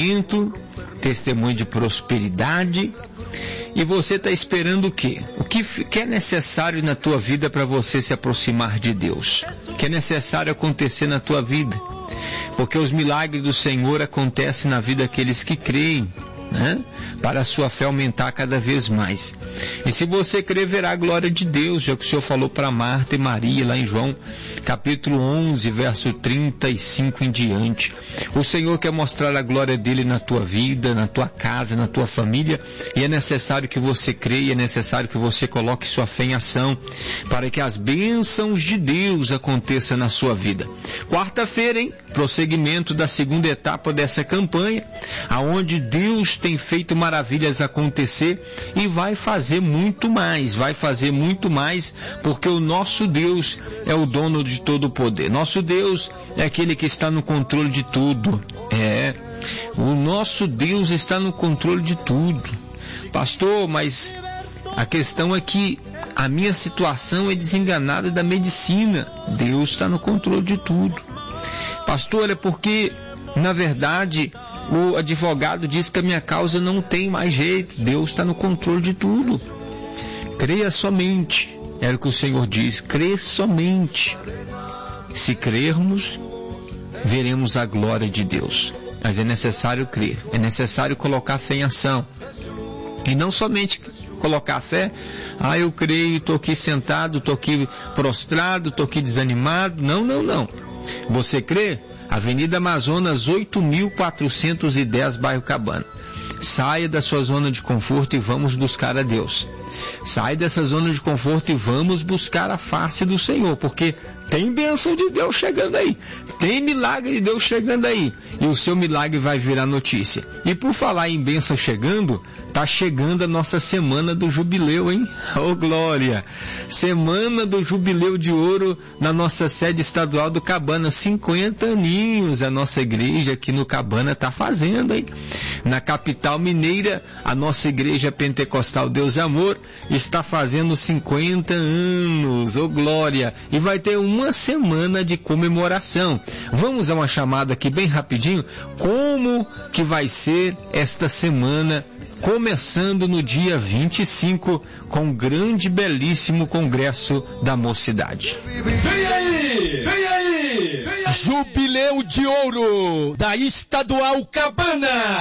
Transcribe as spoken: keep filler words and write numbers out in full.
crescimento, testemunho de prosperidade. E você está esperando o quê? O que, que é necessário na tua vida para você se aproximar de Deus? O que é necessário acontecer na tua vida? Porque os milagres do Senhor acontecem na vida daqueles que creem, né? Para a sua fé aumentar cada vez mais. E se você crer, verá a glória de Deus, já que o Senhor falou para Marta e Maria lá em João capítulo onze, verso trinta e cinco em diante. O Senhor quer mostrar a glória dele na tua vida, na tua casa, na tua família, e é necessário que você creia, é necessário que você coloque sua fé em ação para que as bênçãos de Deus aconteçam na sua vida. Quarta-feira, hein? Prosseguimento da segunda etapa dessa campanha, aonde Deus tem feito maravilhas acontecer e vai fazer muito mais, vai fazer muito mais, porque o nosso Deus é o dono de todo o poder. Nosso Deus é aquele que está no controle de tudo. É, o nosso Deus está no controle de tudo. Pastor, mas a questão é que a minha situação é desenganada da medicina. Deus está no controle de tudo. Pastor, é porque, na verdade, o advogado diz que a minha causa não tem mais jeito. Deus está no controle de tudo. Creia somente. Era o que o Senhor diz. Crê somente. Se crermos, veremos a glória de Deus. Mas é necessário crer. É necessário colocar fé em ação. E não somente colocar fé. Ah, eu creio, estou aqui sentado, estou aqui prostrado, estou aqui desanimado. Não, não, não. Você crê? Avenida Amazonas, oito mil quatrocentos e dez, bairro Cabana. Saia da sua zona de conforto e vamos buscar a Deus. Saia dessa zona de conforto e vamos buscar a face do Senhor, porque tem bênção de Deus chegando aí. Tem milagre de Deus chegando aí. E o seu milagre vai virar notícia. E por falar em bênção chegando, tá chegando a nossa semana do jubileu, hein? Ô, glória! Semana do jubileu de ouro na nossa sede estadual do Cabana. cinquenta aninhos a nossa igreja aqui no Cabana tá fazendo, hein? Na capital mineira, a nossa igreja pentecostal Deus Amor está fazendo cinquenta anos. Ô, glória! E vai ter uma semana de comemoração. Vamos a uma chamada aqui bem rapidinho. Como que vai ser esta semana, começando no dia vinte e cinco, com o grande, belíssimo congresso da mocidade. Vem aí! Vem aí! Jubileu de ouro da Estadual Cabana!